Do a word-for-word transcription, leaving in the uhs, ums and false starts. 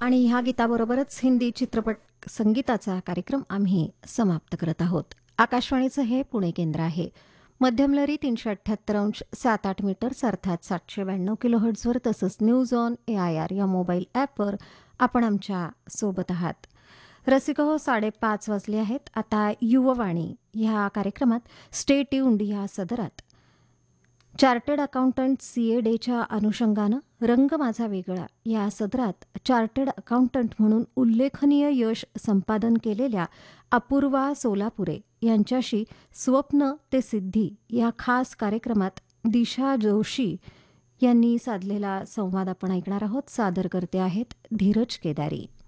आणि ह्या गीताबरोबरच हिंदी चित्रपट संगीताचा कार्यक्रम आम्ही समाप्त करत आहोत. आकाशवाणीचं हे पुणे केंद्र आहे. मध्यमलहरी तीनशे अठ्ठ्याहत्तर अंश सात आठ मीटर्स अर्थात सातशे ब्याण्णव किलोहर्ट्झवर तसंच news on A I R या मोबाईल ॲपवर आपण आमच्या सोबत आहात. रसिक हो, साडेपाच वाजले आहेत. आता युववाणी ह्या कार्यक्रमात स्टे ट्यून्ड या सदरात चार्टर्ड अकाउंटंट सी ए डेच्या अनुषंगानं रंग माझा वेगळा या सदरात चार्टर्ड अकाउंटंट म्हणून उल्लेखनीय यश संपादन केलेल्या अपूर्वा सोलापुरे यांच्याशी स्वप्न ते सिद्धी या खास कार्यक्रमात दिशा जोशी यांनी साधलेला संवाद आपण ऐकणार आहोत. सादर करते आहेत धीरज केदारी.